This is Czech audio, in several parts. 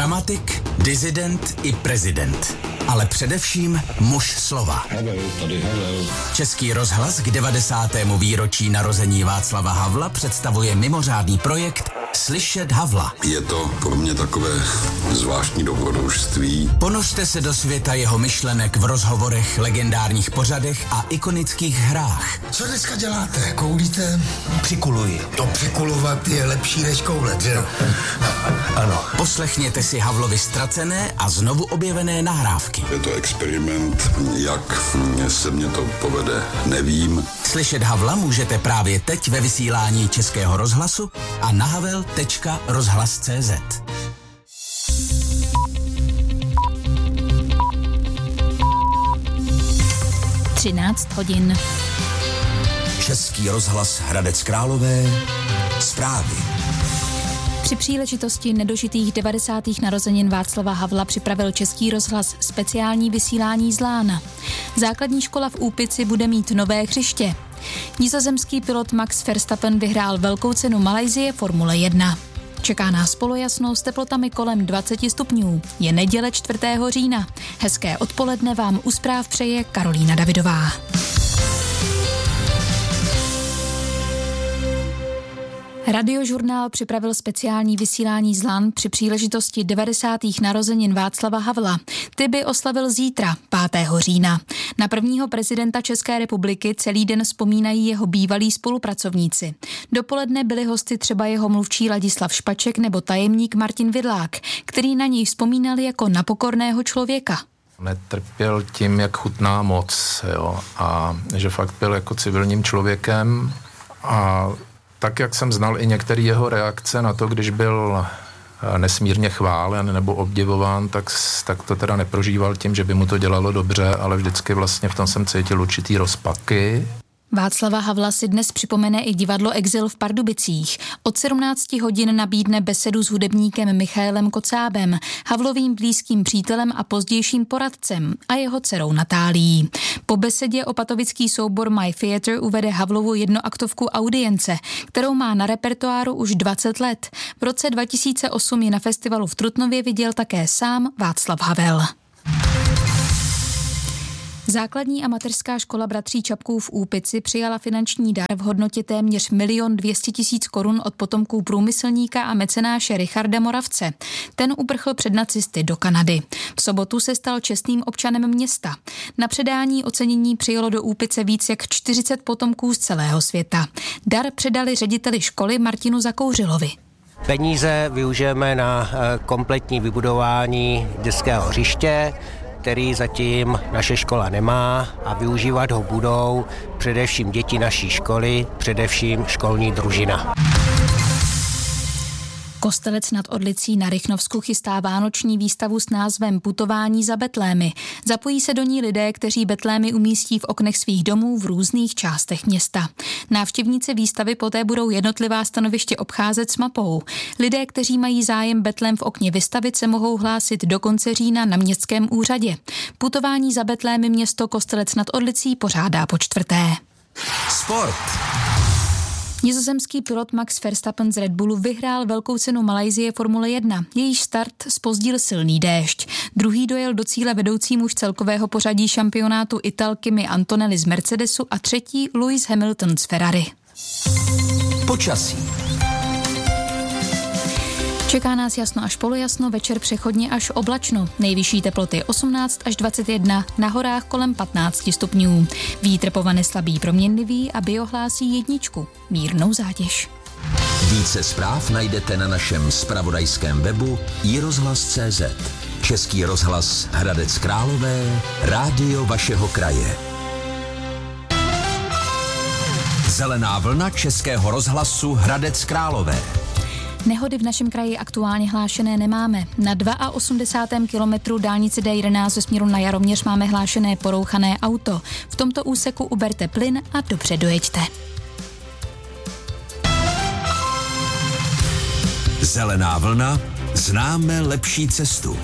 Dramatik, disident i prezident. Ale především muž slova. Český rozhlas k 90. výročí narození Václava Havla představuje mimořádný projekt Slyšet Havla. Je to pro mě takové zvláštní dobrodružství. Ponořte se do světa jeho myšlenek v rozhovorech, legendárních pořadech a ikonických hrách. Co dneska děláte? Koulíte? Přikuluji. To přikulovat je lepší než koulet, že jo? Ano. Poslechněte si Havlovi ztracené a znovu objevené nahrávky. Je to experiment, jak se mě to povede, nevím. Slyšet Havla můžete právě teď ve vysílání Českého rozhlasu a na havel.rozhlas.cz. hodin. Český rozhlas Hradec Králové. Zprávy. Při příležitosti nedožitých 90. narozenin Václava Havla připravil Český rozhlas speciální vysílání z Lána. Základní škola v Úpici bude mít nové hřiště. Nizozemský pilot Max Verstappen vyhrál velkou cenu Malajsie Formule 1. Čeká nás polojasno s teplotami kolem 20 stupňů. Je neděle 4. října. Hezké odpoledne vám u zpráv přeje Karolína Davidová. Radiožurnál připravil speciální vysílání z Lan při příležitosti 90. narozenin Václava Havla. Ty by oslavil zítra, 5. října. Na prvního prezidenta České republiky celý den vzpomínají jeho bývalí spolupracovníci. Dopoledne byli hosty třeba jeho mluvčí Ladislav Špaček nebo tajemník Martin Vidlák, který na něj vzpomínali jako na pokorného člověka. Netrpěl tím, jak chutná moc, jo, a že fakt byl jako civilním člověkem a tak, jak jsem znal i některé jeho reakce na to, když byl nesmírně chválen nebo obdivován, tak to teda neprožíval tím, že by mu to dělalo dobře, ale vždycky vlastně v tom jsem cítil určitý rozpaky. Václava Havla si dnes připomene i divadlo Exil v Pardubicích. Od 17 hodin nabídne besedu s hudebníkem Michaelem Kocábem, Havlovým blízkým přítelem a pozdějším poradcem a jeho dcerou Natálií. Po besedě opatovický soubor My Theatre uvede Havlovu jednoaktovku Audience, kterou má na repertoáru už 20 let. V roce 2008 ji na festivalu v Trutnově viděl také sám Václav Havel. Základní a mateřská škola bratří Čapků v Úpici přijala finanční dar v hodnotě téměř 1 200 000 korun od potomků průmyslníka a mecenáše Richarda Moravce. Ten uprchl před nacisty do Kanady. V sobotu se stal čestným občanem města. Na předání ocenění přijelo do Úpice víc jak 40 potomků z celého světa. Dar předali řediteli školy Martinu Zakouřilovi. Peníze využijeme na kompletní vybudování dětského hřiště, který zatím naše škola nemá, a využívat ho budou především děti naší školy, především školní družina. Kostelec nad Orlicí na Rychnovsku chystá vánoční výstavu s názvem Putování za betlémy. Zapojí se do ní lidé, kteří betlémy umístí v oknech svých domů v různých částech města. Návštěvníci výstavy poté budou jednotlivá stanoviště obcházet s mapou. Lidé, kteří mají zájem betlém v okně vystavit, se mohou hlásit do konce října na městském úřadě. Putování za betlémy město Kostelec nad Orlicí pořádá po 4. Sport. Nizozemský pilot Max Verstappen z Red Bullu vyhrál velkou cenu Malajsie Formule 1. Jejíž start zpozdil silný déšť. Druhý dojel do cíle vedoucí muž celkového pořadí šampionátu Ital Kimi Antonelli z Mercedesu a třetí Lewis Hamilton z Ferrari. Počasí. Čeká nás jasno až polojasno, večer přechodně až oblačno. Nejvyšší teploty 18 až 21, na horách kolem 15 stupňů. Vítr povane slabý proměnlivý a biohlásí 1, mírnou zátěž. Více zpráv najdete na našem zpravodajském webu iRozhlas.cz. Český rozhlas Hradec Králové, rádio vašeho kraje. Zelená vlna Českého rozhlasu Hradec Králové. Nehody v našem kraji aktuálně hlášené nemáme. Na 82. kilometru dálnice D11 ze směru na Jaroměř máme hlášené porouchané auto. V tomto úseku uberte plyn a dobře dojeďte. Zelená vlna, známe lepší cestu.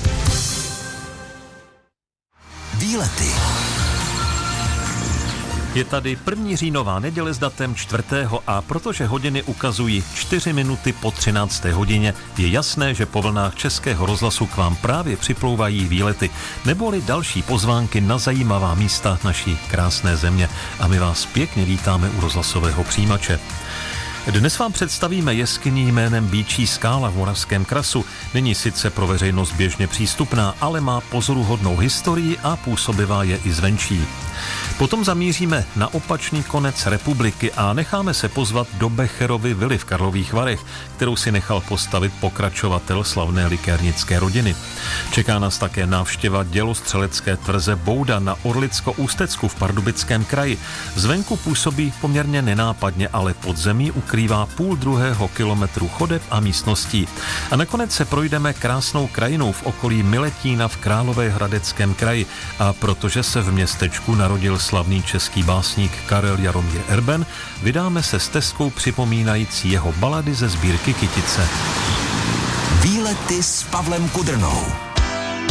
Výlety. Je tady 1. říjnová neděle s datem 4. a protože hodiny ukazují 4 minuty po 13. hodině, je jasné, že po vlnách Českého rozhlasu k vám právě připlouvají výlety neboli další pozvánky na zajímavá místa naší krásné země. A my vás pěkně vítáme u rozhlasového přijímače. Dnes vám představíme jeskyni jménem Býčí skála v Moravském Krasu. Není sice pro veřejnost běžně přístupná, ale má pozoruhodnou historii a působivá je i zvenčí. Potom zamíříme na opačný konec republiky a necháme se pozvat do Becherovy vily v Karlových Varech, kterou si nechal postavit pokračovatel slavné likérnické rodiny. Čeká nás také návštěva dělostřelecké tvrze Bouda na Orlicko-Ústecku v Pardubickém kraji. Zvenku působí poměrně nenápadně, ale pod zemí ukrývá 0,5 kilometru chodeb a místností. A nakonec se projdeme krásnou krajinou v okolí Miletína v Královéhradeckém kraji. A protože se v městečku narodil slavný český básník Karel Jaromír Erben, vydáme se stezkou připomínající jeho balady ze sbírky Kytice. Výlety s Pavlem Kudrnou.